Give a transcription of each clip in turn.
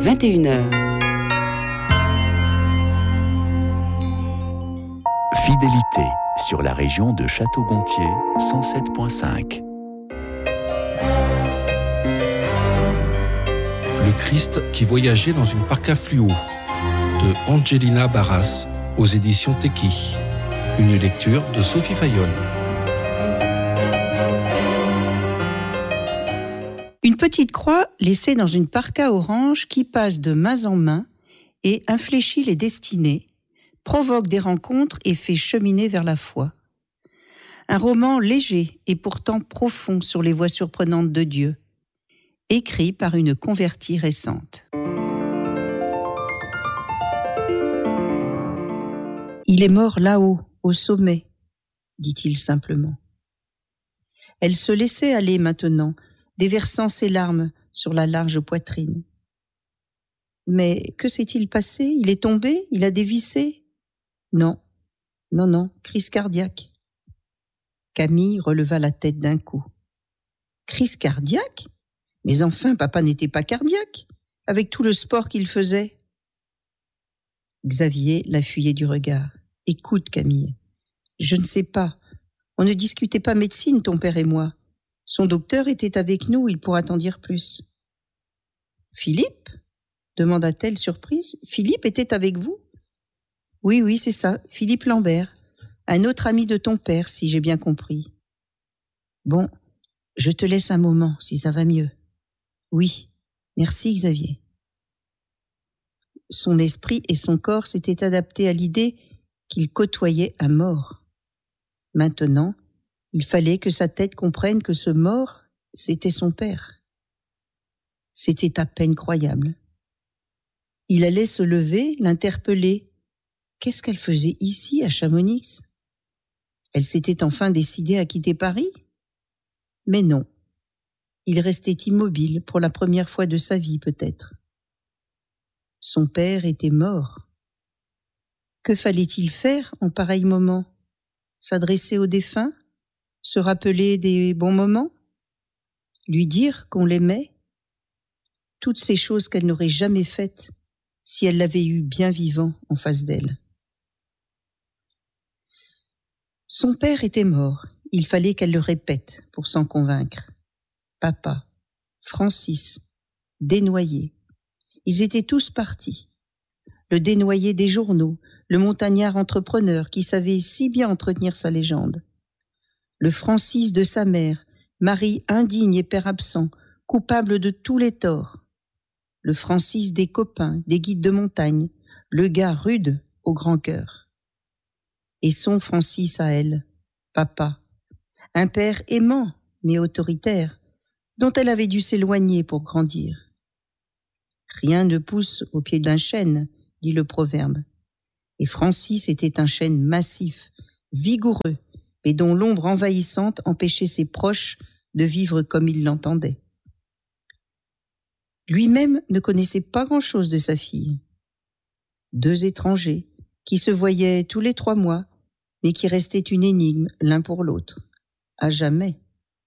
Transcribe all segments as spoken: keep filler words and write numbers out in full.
vingt et une heures. Fidélité sur la région de Château-Gontier, cent sept virgule cinq. Le Christ qui voyageait dans une parka fluo de Angelina Barras aux éditions Teki. Une lecture de Sophie Fayolle. Une petite croix laissée dans une parka orange qui passe de main en main et infléchit les destinées, provoque des rencontres et fait cheminer vers la foi. Un roman léger et pourtant profond sur les voies surprenantes de Dieu, écrit par une convertie récente. Il est mort là-haut, au sommet, dit-il simplement. Elle se laissait aller maintenant, déversant ses larmes sur la large poitrine. Mais que s'est-il passé? Il est tombé? Il a dévissé? Non, non, non, crise cardiaque. Camille releva la tête d'un coup. Crise cardiaque? Mais enfin, papa n'était pas cardiaque, avec tout le sport qu'il faisait. Xavier la fuyait du regard. Écoute, Camille, je ne sais pas. On ne discutait pas médecine, ton père et moi. Son docteur était avec nous, il pourra t'en dire plus. Philippe? Demanda-t-elle surprise. Philippe était avec vous? Oui, oui, c'est ça, Philippe Lambert, un autre ami de ton père, si j'ai bien compris. Bon, je te laisse un moment, si ça va mieux. Oui, merci Xavier. Son esprit et son corps s'étaient adaptés à l'idée qu'il côtoyait un mort. Maintenant, il fallait que sa tête comprenne que ce mort, c'était son père. C'était à peine croyable. Il allait se lever, l'interpeller. Qu'est-ce qu'elle faisait ici, à Chamonix? Elle s'était enfin décidée à quitter Paris? Mais non. Il restait immobile pour la première fois de sa vie, peut-être. Son père était mort. Que fallait-il faire en pareil moment? S'adresser au défunt? Se rappeler des bons moments? Lui dire qu'on l'aimait? Toutes ces choses qu'elle n'aurait jamais faites si elle l'avait eu bien vivant en face d'elle. Son père était mort. Il fallait qu'elle le répète pour s'en convaincre. Papa, Francis, Desnoyers. Ils étaient tous partis. Le Desnoyers des journaux, le montagnard entrepreneur qui savait si bien entretenir sa légende. Le Francis de sa mère, mari indigne et père absent, coupable de tous les torts. Le Francis des copains, des guides de montagne, le gars rude au grand cœur. Et son Francis à elle, papa, un père aimant mais autoritaire, dont elle avait dû s'éloigner pour grandir. Rien ne pousse au pied d'un chêne, dit le proverbe. Et Francis était un chêne massif, vigoureux, mais dont l'ombre envahissante empêchait ses proches de vivre comme ils l'entendaient. Lui-même ne connaissait pas grand-chose de sa fille. Deux étrangers, qui se voyaient tous les trois mois, mais qui restaient une énigme l'un pour l'autre, à jamais.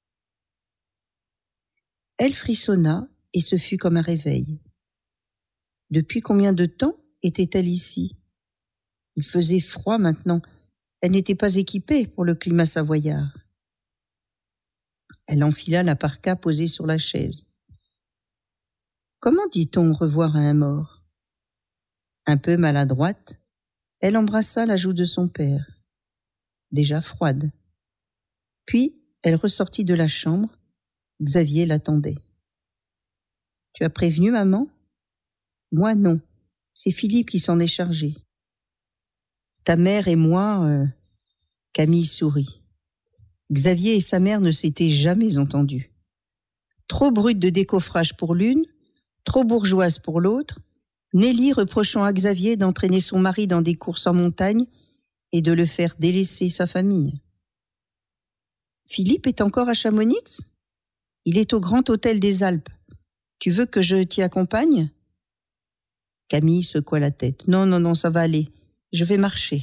Elle frissonna et ce fut comme un réveil. Depuis combien de temps était-elle ici? Il faisait froid maintenant. Elle n'était pas équipée pour le climat savoyard. Elle enfila la parka posée sur la chaise. Comment dit-on revoir à un mort? Un peu maladroite, elle embrassa la joue de son père, déjà froide. Puis, elle ressortit de la chambre. Xavier l'attendait. « Tu as prévenu maman ?»« Moi, non. C'est Philippe qui s'en est chargé. »« Ta mère et moi... Euh... » Camille sourit. Xavier et sa mère ne s'étaient jamais entendus. Trop brute de décoffrage pour l'une, trop bourgeoise pour l'autre, Nelly reprochant à Xavier d'entraîner son mari dans des courses en montagne et de le faire délaisser sa famille. Philippe est encore à Chamonix? Il est au Grand Hôtel des Alpes. Tu veux que je t'y accompagne? Camille secoua la tête. Non, non, non, ça va aller. Je vais marcher.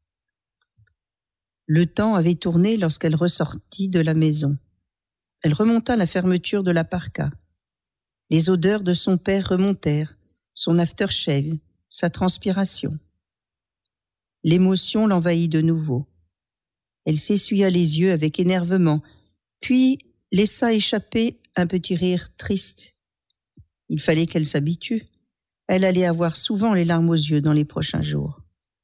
Le temps avait tourné lorsqu'elle ressortit de la maison. Elle remonta la fermeture de la parka. Les odeurs de son père remontèrent, son aftershave, sa transpiration. L'émotion l'envahit de nouveau. Elle s'essuya les yeux avec énervement, puis laissa échapper un petit rire triste. Il fallait qu'elle s'habitue. Elle allait avoir souvent les larmes aux yeux dans les prochains jours.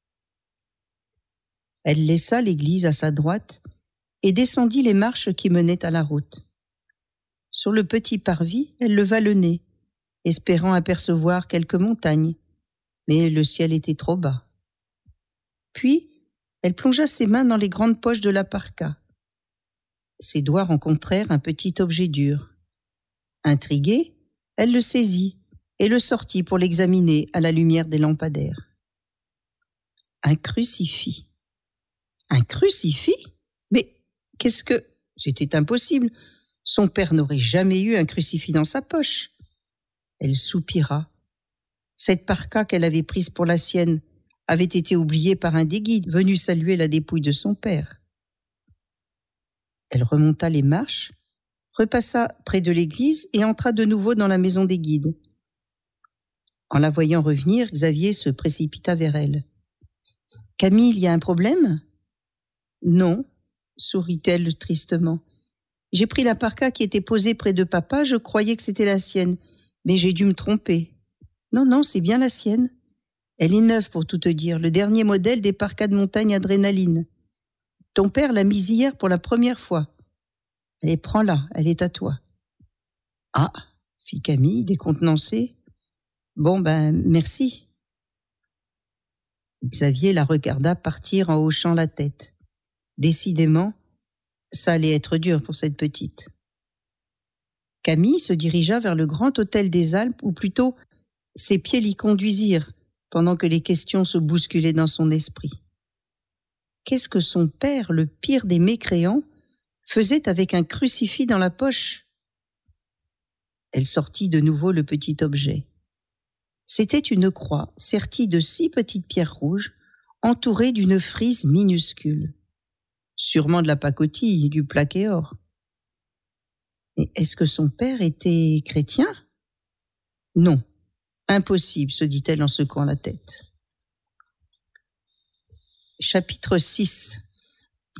Elle laissa l'église à sa droite et descendit les marches qui menaient à la route. Sur le petit parvis, elle leva le nez, espérant apercevoir quelques montagnes, mais le ciel était trop bas. Puis, elle plongea ses mains dans les grandes poches de la parka. Ses doigts rencontrèrent un petit objet dur. Intriguée, elle le saisit et le sortit pour l'examiner à la lumière des lampadaires. Un crucifix. Un crucifix ? Mais qu'est-ce que... C'était impossible. Son père n'aurait jamais eu un crucifix dans sa poche. Elle soupira. Cette parka qu'elle avait prise pour la sienne avait été oubliée par un des guides venu saluer la dépouille de son père. Elle remonta les marches, repassa près de l'église et entra de nouveau dans la maison des guides. En la voyant revenir, Xavier se précipita vers elle. « Camille, il y a un problème ?»« Non, » sourit-elle tristement. « J'ai pris la parka qui était posée près de papa, je croyais que c'était la sienne, mais j'ai dû me tromper. Non, non, c'est bien la sienne. Elle est neuve pour tout te dire, le dernier modèle des parkas de montagne adrénaline. Ton père l'a mise hier pour la première fois. Allez, prends-la, elle est à toi. »« Ah » fit Camille, décontenancée. « Bon, ben, merci. » Xavier la regarda partir en hochant la tête. Décidément, ça allait être dur pour cette petite. Camille se dirigea vers le grand hôtel des Alpes, ou plutôt, ses pieds l'y conduisirent, pendant que les questions se bousculaient dans son esprit. Qu'est-ce que son père, le pire des mécréants, faisait avec un crucifix dans la poche ? Elle sortit de nouveau le petit objet. C'était une croix sertie de six petites pierres rouges, entourée d'une frise minuscule. Sûrement de la pacotille, du plaqué or. Mais est-ce que son père était chrétien ? Non, impossible, se dit-elle en secouant la tête. Chapitre six. Attention !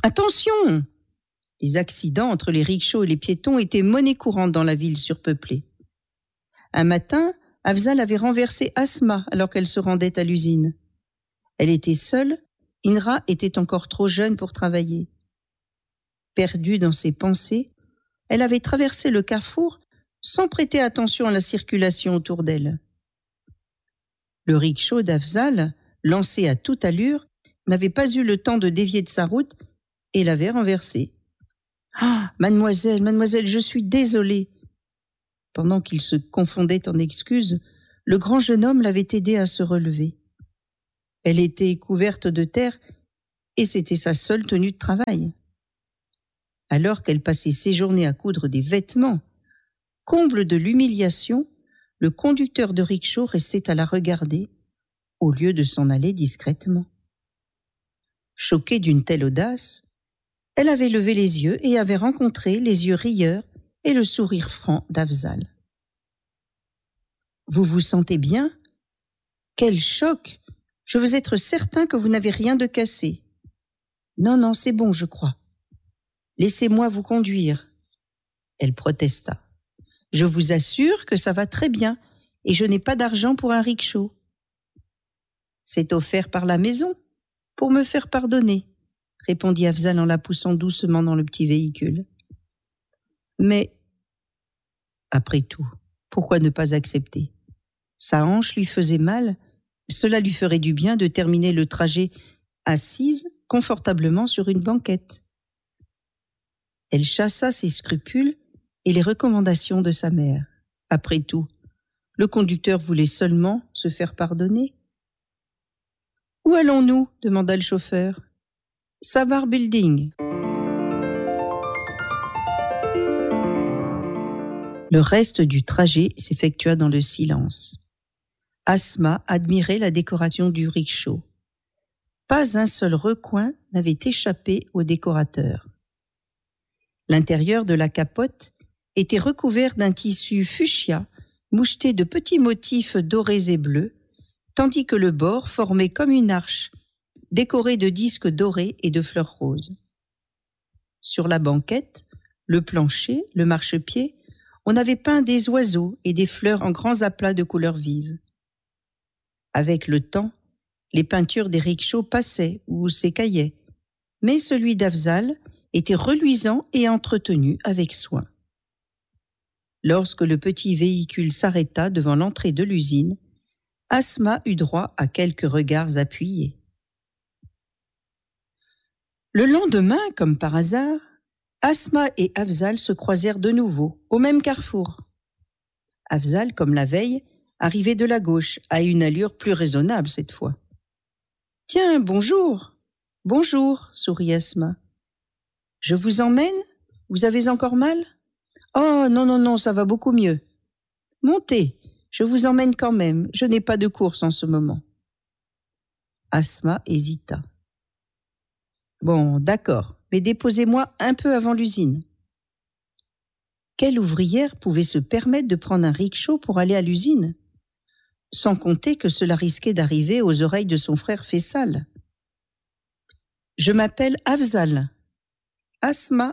Les accidents entre les rickshaws et les piétons étaient monnaie courante dans la ville surpeuplée. Un matin, Afzal avait renversé Asma alors qu'elle se rendait à l'usine. Elle était seule, Inra était encore trop jeune pour travailler. Perdue dans ses pensées, elle avait traversé le carrefour sans prêter attention à la circulation autour d'elle. Le rickshaw d'Afzal, lancé à toute allure, n'avait pas eu le temps de dévier de sa route et l'avait renversé. « Ah, mademoiselle, mademoiselle, je suis désolée !» Pendant qu'il se confondait en excuses, le grand jeune homme l'avait aidée à se relever. Elle était couverte de terre et c'était sa seule tenue de travail. Alors qu'elle passait ses journées à coudre des vêtements, comble de l'humiliation, le conducteur de rickshaw restait à la regarder au lieu de s'en aller discrètement. Choquée d'une telle audace, elle avait levé les yeux et avait rencontré les yeux rieurs et le sourire franc d'Afzal. « Vous vous sentez bien ? Quel choc ! Je veux être certain que vous n'avez rien de cassé. »« Non, non, c'est bon, je crois. »« Laissez-moi vous conduire. » Elle protesta. « Je vous assure que ça va très bien et je n'ai pas d'argent pour un rickshaw. »« C'est offert par la maison, pour me faire pardonner. » répondit Afzal en la poussant doucement dans le petit véhicule. Mais, après tout, pourquoi ne pas accepter ? Sa hanche lui faisait mal, cela lui ferait du bien de terminer le trajet assise confortablement sur une banquette. Elle chassa ses scrupules et les recommandations de sa mère. Après tout, le conducteur voulait seulement se faire pardonner. « Où allons-nous » demanda le chauffeur. « Savar Building. » Le reste du trajet s'effectua dans le silence. Asma admirait la décoration du rickshaw. Pas un seul recoin n'avait échappé au décorateur. L'intérieur de la capote était recouvert d'un tissu fuchsia moucheté de petits motifs dorés et bleus, tandis que le bord formait comme une arche, décorée de disques dorés et de fleurs roses. Sur la banquette, le plancher, le marchepied, on avait peint des oiseaux et des fleurs en grands aplats de couleurs vives. Avec le temps, les peintures des rickshaws passaient ou s'écaillaient, mais celui d'Afzal était reluisant et entretenu avec soin. Lorsque le petit véhicule s'arrêta devant l'entrée de l'usine, Asma eut droit à quelques regards appuyés. Le lendemain, comme par hasard, Asma et Afzal se croisèrent de nouveau, au même carrefour. Afzal, comme la veille, arrivait de la gauche, à une allure plus raisonnable cette fois. « Tiens, bonjour !»« Bonjour !» sourit Asma. « Je vous emmène ? Vous avez encore mal ? » ?»« Oh, non, non, non, ça va beaucoup mieux. »« Montez, je vous emmène quand même, je n'ai pas de course en ce moment. » Asma hésita. « Bon, d'accord, mais déposez-moi un peu avant l'usine. » Quelle ouvrière pouvait se permettre de prendre un rickshaw pour aller à l'usine ? Sans compter que cela risquait d'arriver aux oreilles de son frère Faisal. « Je m'appelle Afzal. »« Asma. »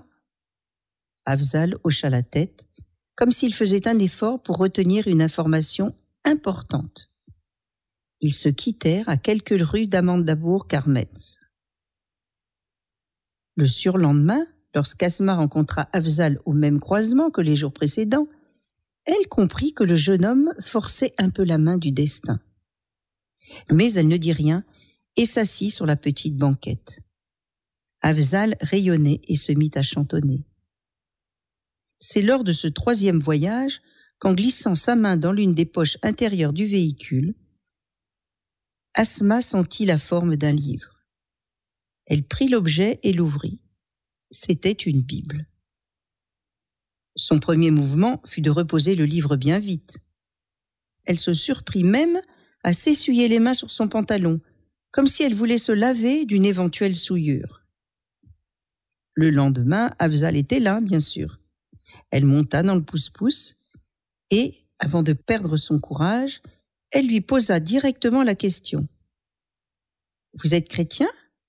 Afzal hocha la tête, comme s'il faisait un effort pour retenir une information importante. Ils se quittèrent à quelques rues d'Amandabourg-Carmetz. Le surlendemain, lorsqu'Asma rencontra Afzal au même croisement que les jours précédents, elle comprit que le jeune homme forçait un peu la main du destin. Mais elle ne dit rien et s'assit sur la petite banquette. Afzal rayonnait et se mit à chantonner. C'est lors de ce troisième voyage qu'en glissant sa main dans l'une des poches intérieures du véhicule, Asma sentit la forme d'un livre. Elle prit l'objet et l'ouvrit. C'était une Bible. Son premier mouvement fut de reposer le livre bien vite. Elle se surprit même à s'essuyer les mains sur son pantalon, comme si elle voulait se laver d'une éventuelle souillure. Le lendemain, Afzal était là, bien sûr. Elle monta dans le pousse-pousse et, avant de perdre son courage, elle lui posa directement la question. « Vous êtes chrétien ?»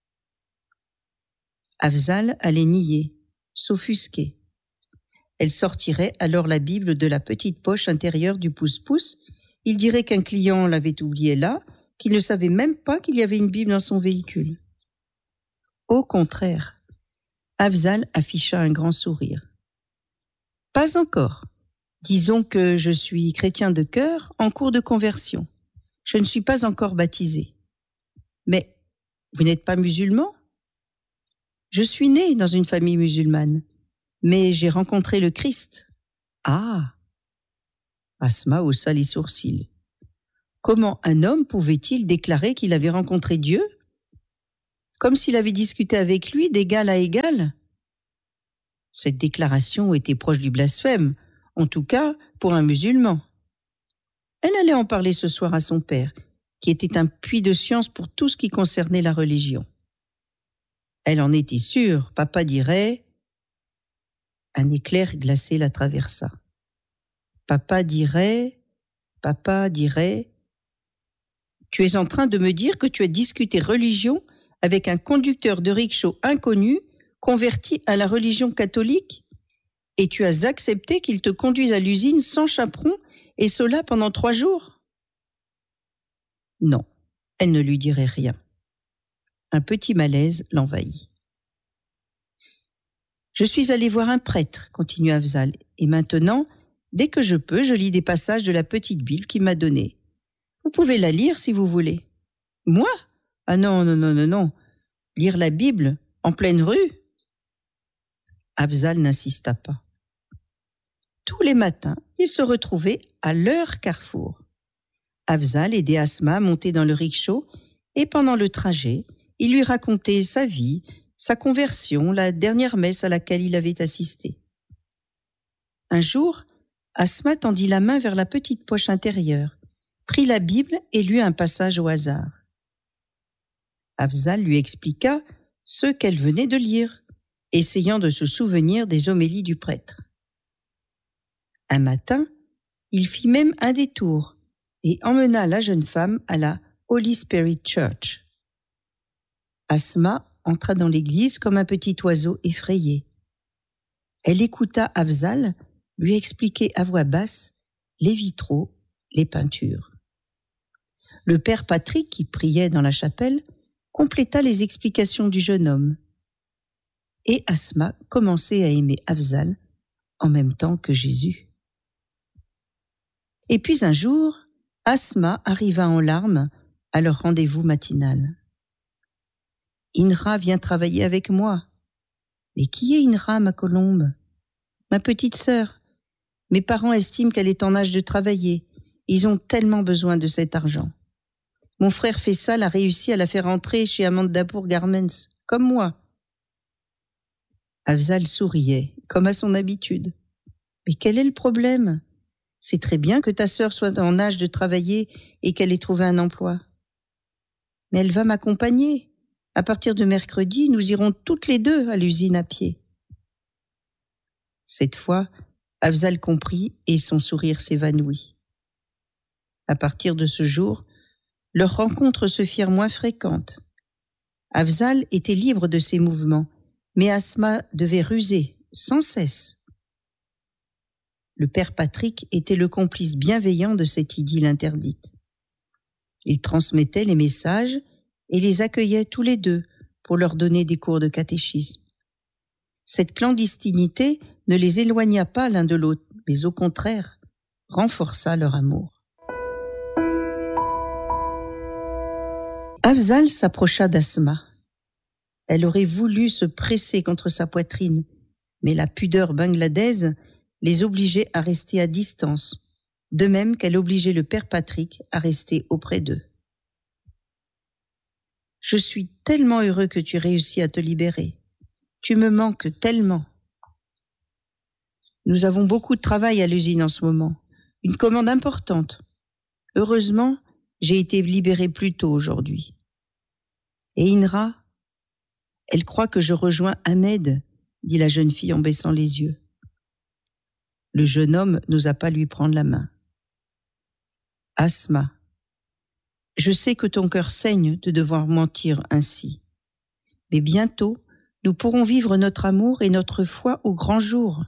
Afzal allait nier, s'offusquer. Elle sortirait alors la Bible de la petite poche intérieure du pousse-pousse. Il dirait qu'un client l'avait oubliée là, qu'il ne savait même pas qu'il y avait une Bible dans son véhicule. Au contraire, Afzal afficha un grand sourire. « Pas encore. Disons que je suis chrétien de cœur en cours de conversion. Je ne suis pas encore baptisé. Mais vous n'êtes pas musulman ? Je suis né dans une famille musulmane, mais j'ai rencontré le Christ. » « Ah !» Asma haussa les sourcils. Comment un homme pouvait-il déclarer qu'il avait rencontré Dieu ? Comme s'il avait discuté avec lui d'égal à égal ? Cette déclaration était proche du blasphème, en tout cas pour un musulman. Elle allait en parler ce soir à son père, qui était un puits de science pour tout ce qui concernait la religion. Elle en était sûre, papa dirait... Un éclair glacé la traversa. Papa dirait... Papa dirait... Tu es en train de me dire que tu as discuté religion avec un conducteur de rickshaw inconnu converti à la religion catholique et tu as accepté qu'il te conduise à l'usine sans chaperon et cela pendant trois jours ? Non, elle ne lui dirait rien. Un petit malaise l'envahit. Je suis allée voir un prêtre, continue Afzal, et maintenant, dès que je peux, je lis des passages de la petite Bible qu'il m'a donnée. Vous pouvez la lire si vous voulez. Moi ? Ah non, non, non, non, non. Lire la Bible en pleine rue ? Afzal n'insista pas. Tous les matins, ils se retrouvaient à leur carrefour. Afzal aidait Asma à monter dans le rickshaw et pendant le trajet, il lui racontait sa vie, sa conversion, la dernière messe à laquelle il avait assisté. Un jour, Asma tendit la main vers la petite poche intérieure, prit la Bible et lut un passage au hasard. Afzal lui expliqua ce qu'elle venait de lire, essayant de se souvenir des homélies du prêtre. Un matin, Il fit même un détour et emmena la jeune femme à la Holy Spirit Church. Asma entra dans l'église comme un petit oiseau effrayé. Elle écouta Afzal lui expliquer à voix basse les vitraux, les peintures. Le père Patrick, qui priait dans la chapelle, compléta les explications du jeune homme. Et Asma commençait à aimer Afzal en même temps que Jésus. Et puis un jour, Asma arriva en larmes à leur rendez-vous matinal. « Inra vient travailler avec moi. »« Mais qui est Inra, ma colombe ?»« Ma petite sœur. Mes parents estiment qu'elle est en âge de travailler. Ils ont tellement besoin de cet argent. Mon frère Faisal a réussi à la faire entrer chez Amandapour Garments, comme moi. » Afzal souriait, comme à son habitude. « Mais quel est le problème ? C'est très bien que ta sœur soit en âge de travailler et qu'elle ait trouvé un emploi. Mais elle va m'accompagner. À partir de mercredi, nous irons toutes les deux à l'usine à pied. » Cette fois, Afzal comprit et son sourire s'évanouit. À partir de ce jour, leurs rencontres se firent moins fréquentes. Afzal était libre de ses mouvements, mais Asma devait ruser sans cesse. Le père Patrick était le complice bienveillant de cette idylle interdite. Il transmettait les messages et les accueillait tous les deux pour leur donner des cours de catéchisme. Cette clandestinité ne les éloigna pas l'un de l'autre, mais au contraire, renforça leur amour. Afzal s'approcha d'Asma. Elle aurait voulu se presser contre sa poitrine, mais la pudeur bangladaise les obligeait à rester à distance, de même qu'elle obligeait le père Patrick à rester auprès d'eux. « Je suis tellement heureux que tu réussis à te libérer. Tu me manques tellement. Nous avons beaucoup de travail à l'usine en ce moment, une commande importante. Heureusement, j'ai été libérée plus tôt aujourd'hui. Et Inra, elle croit que je rejoins Ahmed, dit la jeune fille en baissant les yeux. Le jeune homme n'osa pas lui prendre la main. Asma, je sais que ton cœur saigne de devoir mentir ainsi. Mais bientôt, nous pourrons vivre notre amour et notre foi au grand jour.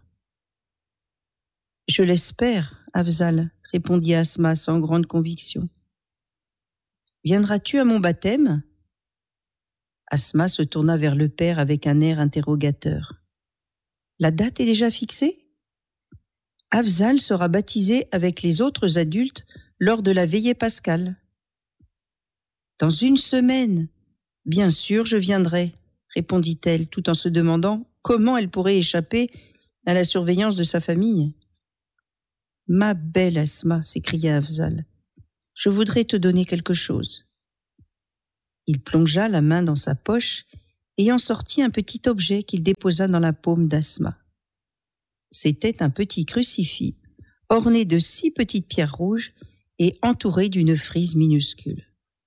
Je l'espère, Afzal, répondit Asma sans grande conviction. Viendras-tu à mon baptême ? Asma se tourna vers le père avec un air interrogateur. La date est déjà fixée ? Afzal sera baptisé avec les autres adultes lors de la veillée pascale. Dans une semaine, bien sûr, je viendrai, répondit-elle, tout en se demandant comment elle pourrait échapper à la surveillance de sa famille. Ma belle Asma, s'écria Afzal, je voudrais te donner quelque chose. Il plongea la main dans sa poche et en sortit un petit objet qu'il déposa dans la paume d'Asma. C'était un petit crucifix, orné de six petites pierres rouges et entouré d'une frise minuscule.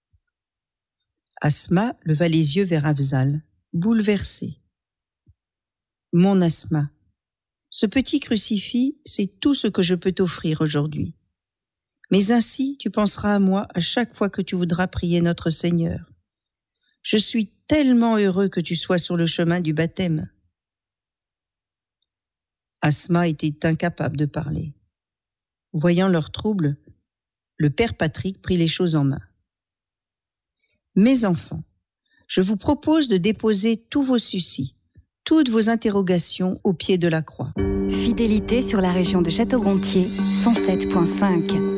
Asma leva les yeux vers Afzal, bouleversée. « Mon Asma, ce petit crucifix, c'est tout ce que je peux t'offrir aujourd'hui. Mais ainsi, tu penseras à moi à chaque fois que tu voudras prier notre Seigneur. Je suis tellement heureux que tu sois sur le chemin du baptême. » Asma était incapable de parler. Voyant leur trouble, le père Patrick prit les choses en main. « Mes enfants, je vous propose de déposer tous vos soucis, toutes vos interrogations au pied de la croix. » Fidélité sur la région de Château-Gontier, cent sept virgule cinq.